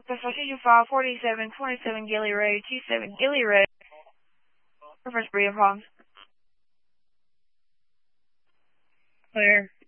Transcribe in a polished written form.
Procedure file 4727 Gilly Road, 27 Gilly Road. Reference for your problems. Clear.